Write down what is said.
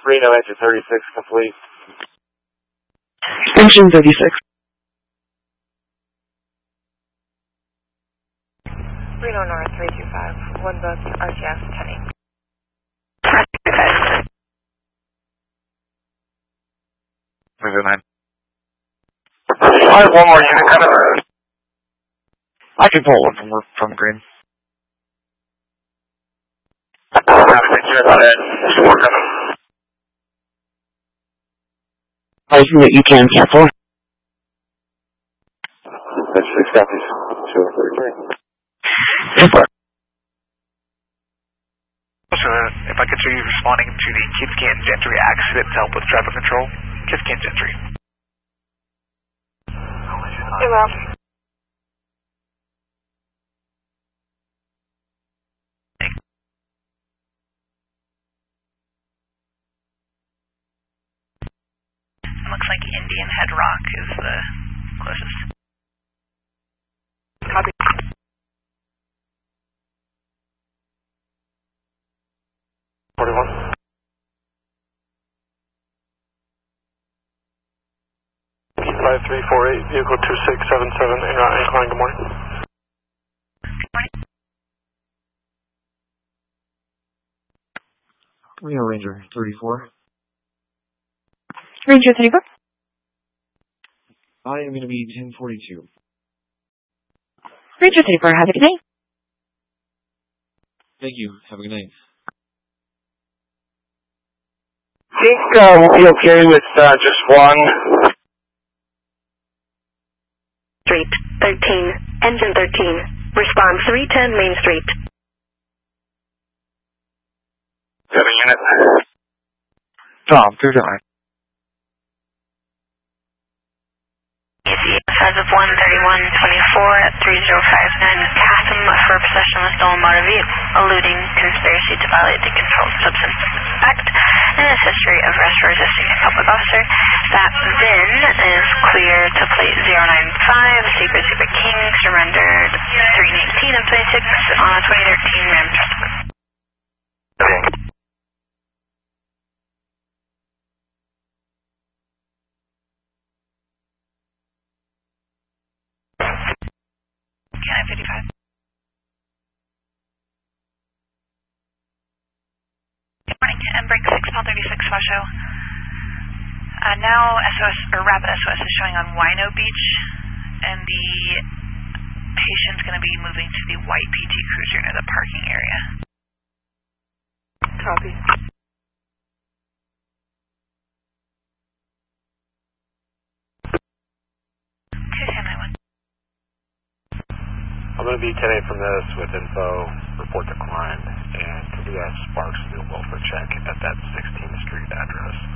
Reno engine 36 complete. Engine 36. Reno North 325, one book, RTF 10. I have one more unit kind of. I can pull one from green. I think that you can cancel. That's 6 copies. 233. So, if I could show you responding to the Kidscan Gentry accident to help with traffic control. Kidscan Gentry. Hey, Rob. Looks like Indian Head Rock is the closest. Copy. .5348, vehicle 2677, en route incline, good morning. Reno Ranger 34. Ranger 34. I am going to be 1042. Ranger 34, have a good day. Thank you. Have a good night. I think we'll be okay with just one. Street 13, engine 13, response 310 Main Street. Got a unit. Tom, 2-9. As of 1:31:24 at 3059 Catham for possession of a stolen motor vehicle, alluding conspiracy to violate the Controlled Substances Act, and a history of arrest for resisting a public officer. That VIN is clear to plate 095, Secret King, surrendered 319 of 26 on a 2013 Ram Trustbook. Can I 55? Good morning, Break 6, Mile 36, Washoe. Now SOS, or Rapid SOS is showing on Wino Beach, and the patient's going to be moving to the white PT Cruiser near the parking area. Copy. Okay, 1091. I'm going to be 10-8 from this with info, report declined, and could we ask Sparks to do a welfare check at that 16th Street address?